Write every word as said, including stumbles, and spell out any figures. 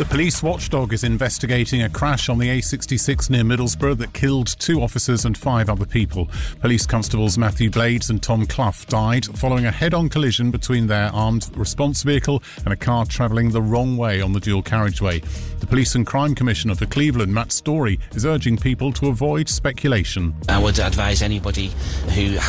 The police watchdog is investigating a crash on the A sixty-six near Middlesbrough that killed two officers and five other people. Police constables Matthew Blades and Tom Clough died following a head-on collision between their armed response vehicle and a car travelling the wrong way on the dual carriageway. The Police and Crime Commissioner for Cleveland, Matt Story, is urging people to avoid speculation. I would advise anybody who